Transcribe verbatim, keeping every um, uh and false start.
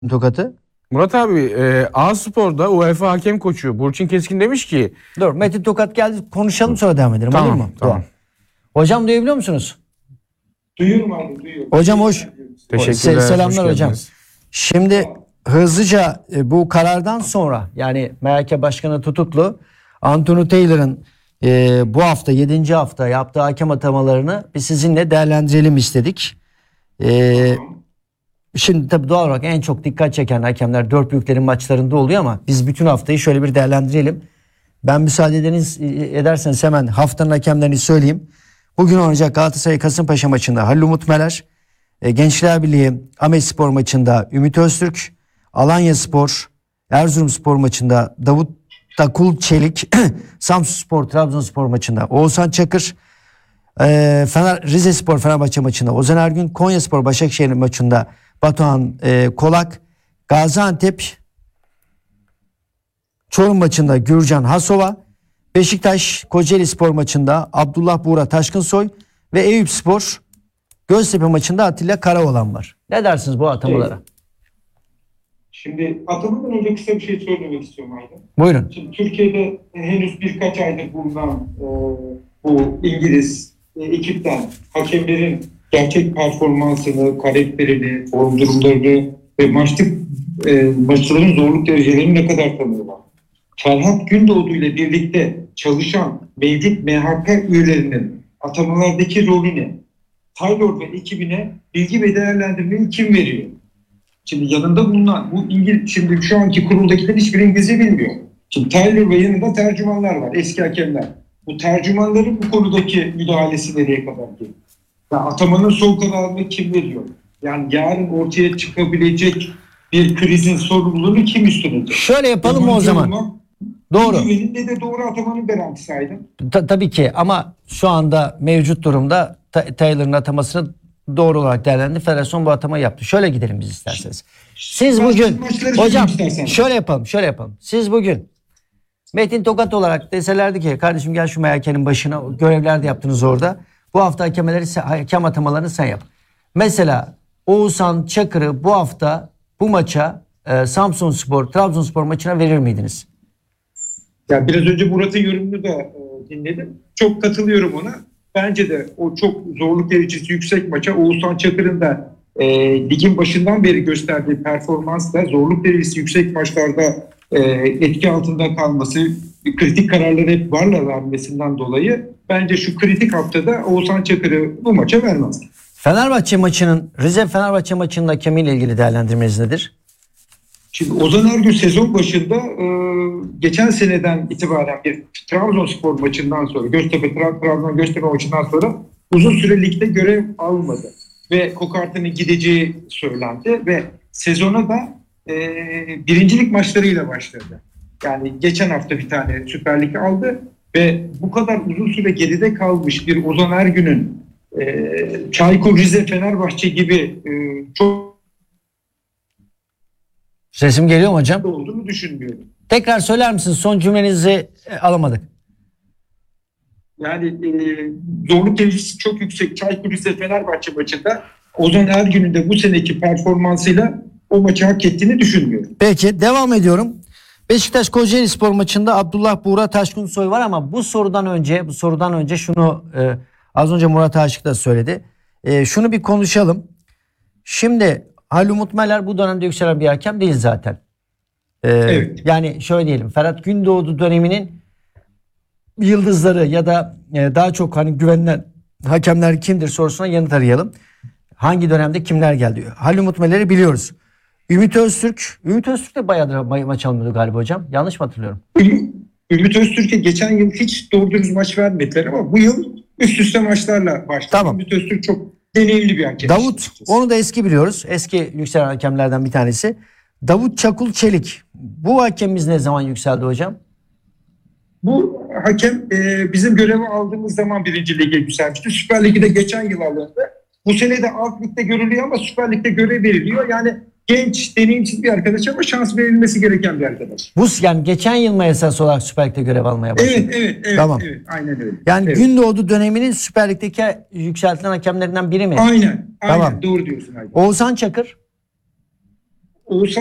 Tokat'ı? Murat abi, e, A-Spor'da UEFA hakem koçu Burçin Keskin demiş ki... Dur, Metin Tokat geldi, konuşalım sonra devam edelim. Tamam, olur mu? tamam. Hocam duyabiliyor musunuz? Duyuyorum abi, duyuyorum. Hocam hoş. Teşekkürler. Se- selamlar hoş hocam. geldiniz. Şimdi hızlıca e, bu karardan sonra, yani M H K Başkanı tutuklu, Anthony Taylor'ın e, bu hafta yedinci hafta yaptığı hakem atamalarını bir sizinle değerlendirelim istedik. E, Şimdi tabii doğal olarak en çok dikkat çeken hakemler dört büyüklerin maçlarında oluyor ama biz bütün haftayı şöyle bir değerlendirelim. Ben müsaade ediniz, ederseniz hemen haftanın hakemlerini söyleyeyim. Bugün oynayacak Galatasaray Kasımpaşa maçında Halil Umut Meler, Gençler Birliği Ahmetspor maçında Ümit Öztürk, Alanyaspor Erzurumspor maçında Davut Takul Çelik, Samsunspor Trabzonspor maçında Oğuzhan Çakır, Fener Rizespor Fenerbahçe maçında Ozan Ergün, Konyaspor Başakşehir maçında Batuhan e, Kolak, Gaziantep Çorum maçında Gürcan Hasova, Beşiktaş Kocaeli Spor maçında Abdullah Buğra Taşkınsoy ve Eyüpspor Göztepe maçında Atilla Karaoğlan var. Ne dersiniz bu atamalara? Evet. Şimdi atamadan önce kısa bir şey söylemek istiyorum Aydın. Buyurun. Şimdi Türkiye'de henüz birkaç aydır bulunan e, bu İngiliz e, ekipten hakemlerin gerçek performansını, karakterini, form durumlarını ve maçlık e, maçların zorluk derecelerini ne kadar tanıyorlar. Ferhat Gündoğdu ile birlikte çalışan mevcut M H K üyelerinin atamalardaki rolüne, Taylor ve ekibine bilgi ve değerlendirmeyi kim veriyor? Şimdi yanında bulunan bu İngiliz, şimdi şu anki kuruldakiler hiçbir İngilizce bilmiyor. Şimdi Taylor ve yanında tercümanlar var, eski hakemler. Bu tercümanların bu konudaki müdahalesi nereye kadar geliyor? Yani atamanın son kararını kim veriyor? Yani yarın ortaya çıkabilecek bir krizin sorumluluğunu kim üstlenecek? Şöyle yapalım mı o zaman? Doğru. Ne de doğru atamanın garantisi Aydın. Ta- tabii ki ama şu anda mevcut durumda Ta- Taylor'ın atamasını doğru olarak değerlendi. Federasyon bu atamayı yaptı. Şöyle gidelim biz isterseniz. Siz bugün hocam şöyle yapalım, şöyle yapalım. Siz bugün Metin Tokat olarak deselerdi ki kardeşim gel şu M H K'nin başına, görevler de yaptınız orada. Bu hafta hakemeleri, hakem atamalarını sen yap. Mesela Oğuzhan Çakır'ı bu hafta bu maça e, Samsunspor, Trabzonspor maçına verir miydiniz? Ya biraz önce Murat'ın yorumunu da e, dinledim. Çok katılıyorum ona. Bence de o çok zorluk derecesi yüksek maça Oğuzhan Çakır'ın da e, ligin başından beri gösterdiği performansla zorluk derecesi yüksek maçlarda e, etki altında kalması, kritik kararları hep varla vermesinden dolayı bence şu kritik haftada Oğuzhan Çakır'ı bu maça vermez. Fenerbahçe maçının, Rize Fenerbahçe maçının hakemiyle ilgili değerlendirmeniz nedir? Şimdi Ozan Ergün sezon başında e, geçen seneden itibaren bir Trabzonspor maçından sonra, Göztepe Trabzon Göztepe maçından sonra uzun süre ligde görev almadı. Ve Kokart'ın gideceği söylendi ve sezona da e, birincilik maçlarıyla başladı. Yani geçen hafta bir tane Süper Lig aldı ve bu kadar uzun süre geride kalmış bir Ozan Ergün'ün e, Çaykur Rize Fenerbahçe gibi e, çok Sesim geliyor mu hocam? olduğunu düşünmüyorum. Tekrar söyler misiniz? Son cümlenizi e, alamadık. Yani e, zorluk derecesi çok yüksek Çaykur Rize Fenerbahçe maçında Ozan Ergün'ün de bu seneki performansıyla o maçı hak ettiğini düşünmüyorum. Peki devam ediyorum. Beşiktaş Kocaeli Spor maçında Abdullah Buğra Taşkınsoy var ama bu sorudan önce bu sorudan önce şunu e, az önce Murat Aşık da söyledi. E, şunu bir konuşalım. Şimdi Halil Umut Meler bu dönemde yükselen bir hakem değil zaten. Ee, Evet. Yani şöyle diyelim, Ferhat Gündoğdu döneminin yıldızları ya da e, daha çok hani güvenilen hakemler kimdir sorusuna yanıt arayalım. Hangi dönemde kimler geldi? Halil Umut Meler'i biliyoruz. Ümit Öztürk, Ümit Öztürk de bayağıdır ma- maç almıyordu galiba hocam. Yanlış mı hatırlıyorum? Ümit Öztürk'e geçen yıl hiç doğru dürüst maç vermediler ama bu yıl üst üste maçlarla başladı. Tamam. Ümit Öztürk çok deneyimli bir hakem. Davut, onu da eski biliyoruz. Eski yükselen hakemlerden bir tanesi. Davut Çakul Çelik. Bu hakemimiz ne zaman yükseldi hocam? Bu hakem e, bizim görevi aldığımız zaman birinci lige yükselmişti. Süper Lig'de geçen yıl alındı. Bu sene de alt ligde görülüyor ama Süper Lig'de görev veriliyor. Yani genç, deneyimsiz bir arkadaş ama şans verilmesi gereken bir arkadaş. Bu yani geçen yıl mı esas olarak Süper Lig'de görev almaya başladı? Evet, evet, evet. Tamam. Evet, aynen öyle. Yani evet. Gündoğdu döneminin Süper Lig'deki yükseltilen hakemlerinden biri mi? Aynen, aynen. Tamam. Doğru diyorsun. Aynen. Oğuzhan Çakır. Oğuzhan